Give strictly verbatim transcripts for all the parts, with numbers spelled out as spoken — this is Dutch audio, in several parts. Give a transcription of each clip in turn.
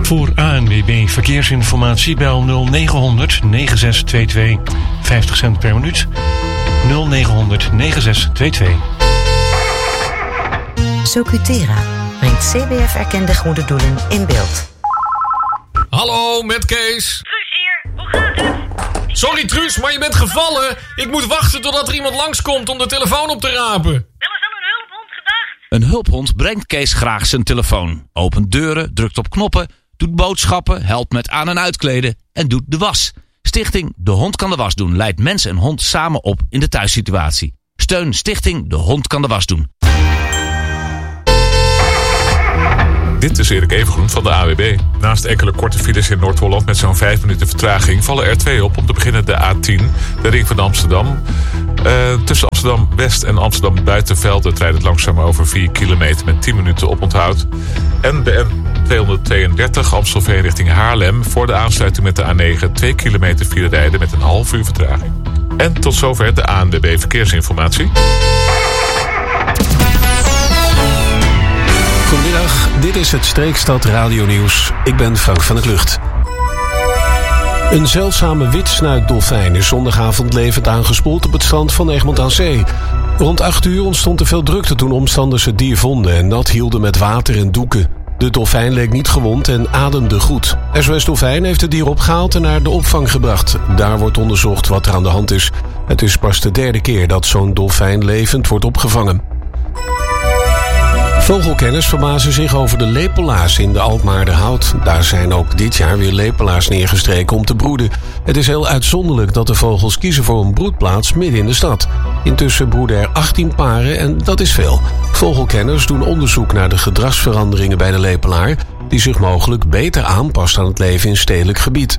Voor A N W B Verkeersinformatie bel nul negen honderd negen zes twee twee. vijftig cent per minuut. nul negen honderd negen zes twee twee. Socutera brengt C B F-erkende goede doelen in beeld. Hallo, met Kees. Truus hier, hoe gaat het? Sorry Truus, maar je bent gevallen. Ik moet wachten totdat er iemand langskomt om de telefoon op te rapen. Wel eens aan een hulphond gedacht? Een hulphond brengt Kees graag zijn telefoon. Opent deuren, drukt op knoppen, doet boodschappen, helpt met aan- en uitkleden en doet de was. Stichting De Hond Kan de Was Doen leidt mens en hond samen op in de thuissituatie. Steun Stichting De Hond Kan de Was Doen. Dit is Erik Evengroen van de A W B. Naast enkele korte files in Noord-Holland met zo'n vijf minuten vertraging vallen er twee op. Om te beginnen de A tien, de ring van Amsterdam. Uh, tussen Amsterdam-West en Amsterdam-Buitenveld rijdt het langzaam over vier kilometer met tien minuten oponthoud. En de N tweehonderdtweeëndertig Amstelveen richting Haarlem voor de aansluiting met de A negen twee kilometer file rijden met een half uur vertraging. En tot zover de A N W B Verkeersinformatie. Goedemiddag, dit is het Streekstad Radio Nieuws. Ik ben Frank van der Klucht. Een zeldzame witsnuitdolfijn is zondagavond levend aangespoeld op het strand van Egmond aan Zee. Rond acht uur ontstond er veel drukte toen omstanders het dier vonden en nat hielden met water en doeken. De dolfijn leek niet gewond en ademde goed. S O S Dolfijn heeft het dier opgehaald en naar de opvang gebracht. Daar wordt onderzocht wat er aan de hand is. Het is pas de derde keer dat zo'n dolfijn levend wordt opgevangen. Vogelkenners verbazen zich over de lepelaars in de Alkmaarderhout. Daar zijn ook dit jaar weer lepelaars neergestreken om te broeden. Het is heel uitzonderlijk dat de vogels kiezen voor een broedplaats midden in de stad. Intussen broeden er achttien paren en dat is veel. Vogelkenners doen onderzoek naar de gedragsveranderingen bij de lepelaar, die zich mogelijk beter aanpast aan het leven in stedelijk gebied.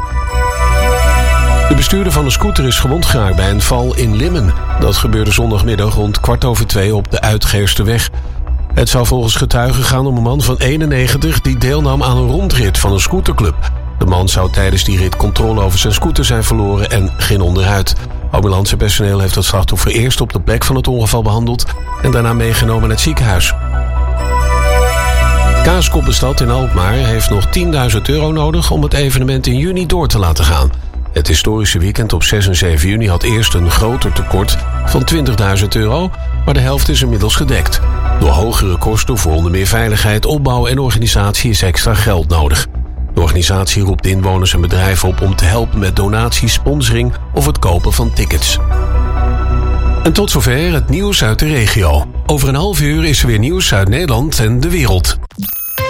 De bestuurder van een scooter is gewond geraakt bij een val in Limmen. Dat gebeurde zondagmiddag rond kwart over twee op de Uitgeersterweg. Het zou volgens getuigen gaan om een man van eenennegentig die deelnam aan een rondrit van een scooterclub. De man zou tijdens die rit controle over zijn scooter zijn verloren en ging onderuit. Ambulancepersoneel heeft het slachtoffer eerst op de plek van het ongeval behandeld en daarna meegenomen naar het ziekenhuis. Kaaskoppenstad in Alkmaar heeft nog tienduizend euro nodig om het evenement in juni door te laten gaan. Het historische weekend op zes en zeven juni had eerst een groter tekort van twintigduizend euro, maar de helft is inmiddels gedekt. Door hogere kosten voor onder meer veiligheid, opbouw en organisatie is extra geld nodig. De organisatie roept inwoners en bedrijven op om te helpen met donaties, sponsoring of het kopen van tickets. En tot zover het nieuws uit de regio. Over een half uur is er weer nieuws uit Nederland en de wereld.